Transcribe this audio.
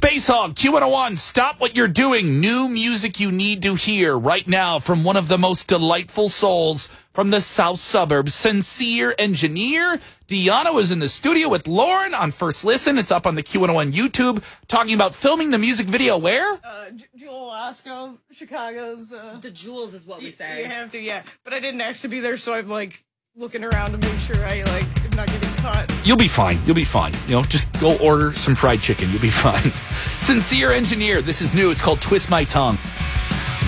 Space Hog, Q101, stop what you're doing. New music you need to hear right now from one of the most delightful souls from the south suburbs, Sincere Engineer. Deanna was in the studio with Lauren on First Listen. It's up on the Q101 YouTube, talking about filming the music video where? Jewel Osco, Chicago's. The Jewels is what we say. You have to, yeah. But I didn't ask to be there, so I'm looking around to make sure I am not getting caught. You'll be fine. You'll be fine. Just go order some fried chicken. You'll be fine. Sincere Engineer. This is new. It's called Twist My Tongue.